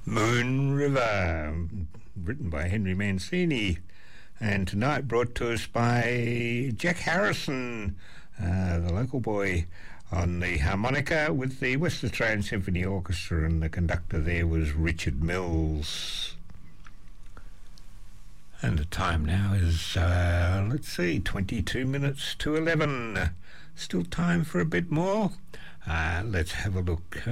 Moon River, written by Henry Mancini, and tonight brought to us by Jack Harrison, the local boy, on the harmonica with the West Australian Symphony Orchestra, and the conductor there was Richard Mills. And the time now is, 22 minutes to 11. Still time for a bit more. Let's have a look.